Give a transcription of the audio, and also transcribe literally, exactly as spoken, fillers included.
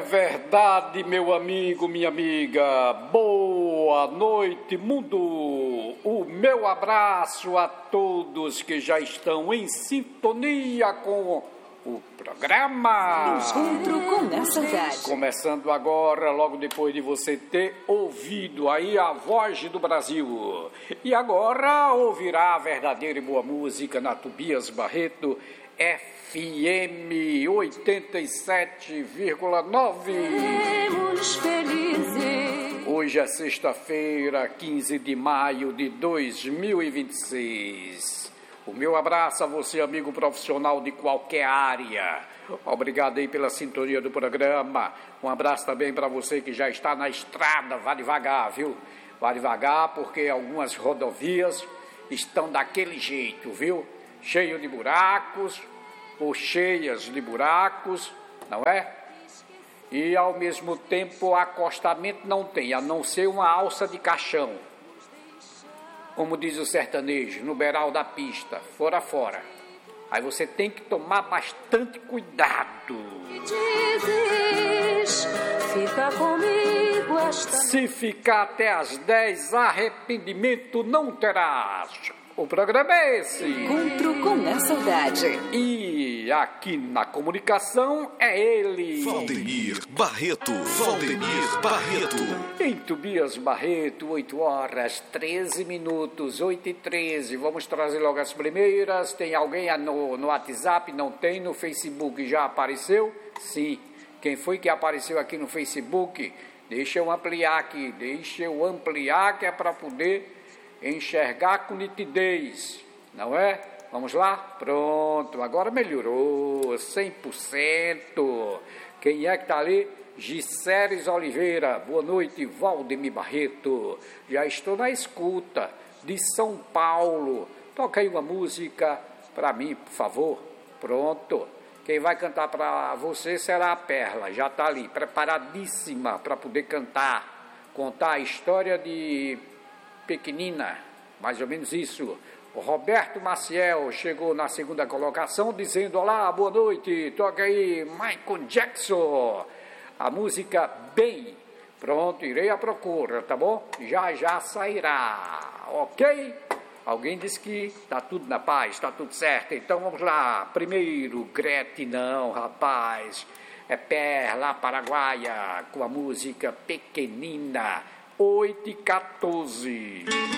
verdade, meu amigo, minha amiga. Boa noite, mundo. O meu abraço a todos que já estão em sintonia com o programa. Encontro com a Saudade. Começando agora, logo depois de você ter ouvido aí a voz do Brasil. E agora ouvirá a verdadeira e boa música na Tobias Barreto F M oitenta e sete vírgula nove. Seremos felizes. Hoje é sexta-feira, quinze de maio de dois mil e vinte e seis. O meu abraço a você, amigo profissional de qualquer área. Obrigado aí pela sintonia do programa. Um abraço também para você que já está na estrada. Vá devagar, viu? Vá devagar, porque algumas rodovias estão daquele jeito, viu? Cheio de buracos, ou cheias de buracos, não é? E ao mesmo tempo acostamento não tem, a não ser uma alça de caixão. Como diz o sertanejo, no beiral da pista, fora fora. Aí você tem que tomar bastante cuidado. Dizes, fica comigo esta... Se ficar até às dez, arrependimento não terás. O programa é esse. Encontro com a Saudade. E aqui na comunicação é ele. Valdemir Barreto. Valdemir Barreto. Em Tobias Barreto, oito horas, treze minutos, oito e treze. Vamos trazer logo as primeiras. Tem alguém no, no WhatsApp? Não tem. No Facebook já apareceu? Sim. Quem foi que apareceu aqui no Facebook? Deixa eu ampliar aqui. Deixa eu ampliar que é para poder enxergar com nitidez, não é? Vamos lá? Pronto, agora melhorou, cem por cento. Quem é que está ali? Gisseres Oliveira, boa noite, Valdemir Barreto. Já estou na escuta, de São Paulo. Toca aí uma música para mim, por favor. Pronto. Quem vai cantar para você será a Perla, já está ali, preparadíssima para poder cantar, contar a história de pequenina, mais ou menos isso. O Roberto Maciel chegou na segunda colocação dizendo: olá, boa noite, toca aí Michael Jackson, a música Bem. Pronto, irei à procura, tá bom? Já já sairá, ok? Alguém disse que está tudo na paz, está tudo certo, então vamos lá. Primeiro, Grete não, rapaz, é Perla Paraguaia com a música Pequenina. oito e quatorze.